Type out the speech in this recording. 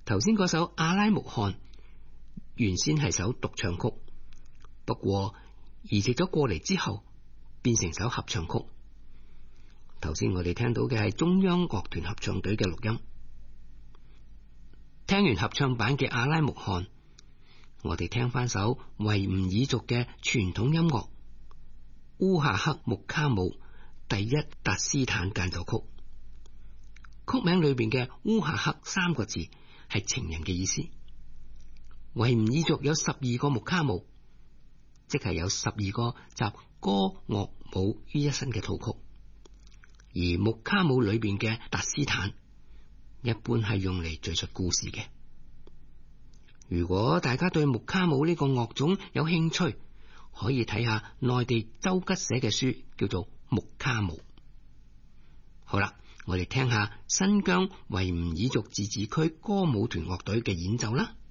頭先嗰首阿拉木汗原先係首獨唱曲，不過移植咗過嚟之後變成首合唱曲。頭先我哋聽到嘅係中央樂團合唱隊嘅錄音。聽完合唱版嘅阿拉木汗，我哋聽翻首維吾爾族嘅傳統音樂烏夏克木卡姆第一達斯坦間奏曲。曲名裏邊嘅烏夏克三個字係情人嘅意思。維吾爾族有12個木卡姆，即係有12個集歌樂舞於一身嘅套曲。而木卡姆裏邊嘅達斯坦一般係用嚟敘述故事嘅。如果大家對木卡姆呢個樂種有興趣，可以睇下內地周吉寫嘅書，叫做《木卡姆》。好啦，我哋聽下新疆維吾爾族自治區歌舞團樂隊嘅演奏啦。